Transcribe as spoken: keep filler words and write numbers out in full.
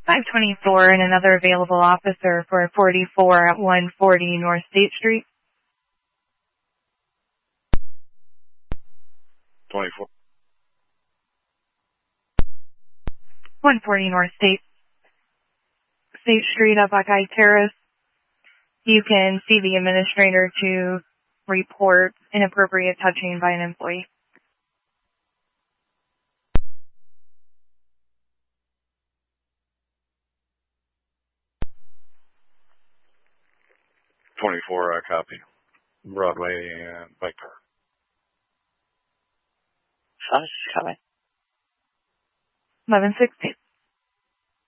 five twenty-four and another available officer for forty-four at one forty North State Street. twenty-four. one forty North State State Street at Buckeye Terrace. You can see the administrator to report inappropriate touching by an employee. twenty-four, uh, copy. Broadway and Bike Park. Five, coming. eleven sixty.